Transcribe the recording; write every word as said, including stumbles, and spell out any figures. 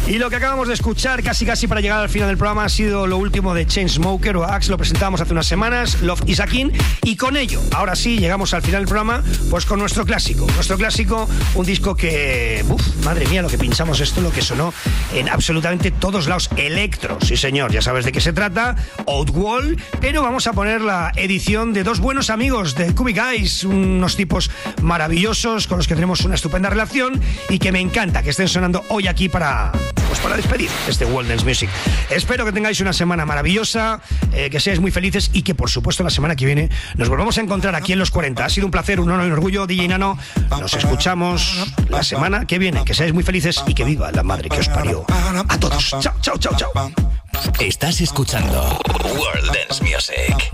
Y lo que acabamos de escuchar, casi casi para llegar al final del programa, ha sido lo último de Chainsmokers o Axe. Lo presentábamos hace unas semanas, Love Is a King. Y con ello, ahora sí, llegamos al final del programa, pues con nuestro clásico. Nuestro clásico, un disco que... Uf, madre mía, lo que pinchamos esto, lo que sonó en absolutamente todos lados. Electro, sí señor, ya sabes de qué se trata. Outwall, pero vamos a poner la edición de dos buenos amigos de Cubic Guys, unos tipos maravillosos con los que tenemos una estupenda relación y que me encanta que estén sonando hoy aquí para... pues para despedir este World Dance Music. Espero que tengáis una semana maravillosa, eh, que seáis muy felices y que por supuesto la semana que viene nos volvamos a encontrar aquí en Los cuarenta. Ha sido un placer, un honor y un orgullo. D J Nano, nos escuchamos la semana que viene. Que seáis muy felices y que viva la madre que os parió a todos. Chao, chao, chao, chao. Estás escuchando World Dance Music.